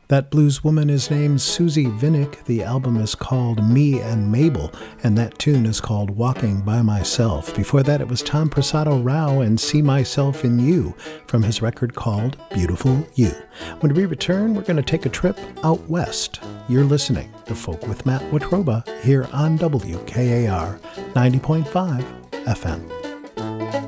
That blues woman is named Susie Vinnick. The album is called Me and Mabel, and that tune is called Walking by Myself. Before that, it was Tom Prasado Rao and See Myself in You from his record called Beautiful You. When we return, we're going to take a trip out west. You're listening to Folk with Matt Watroba here on WKAR 90.5 FM.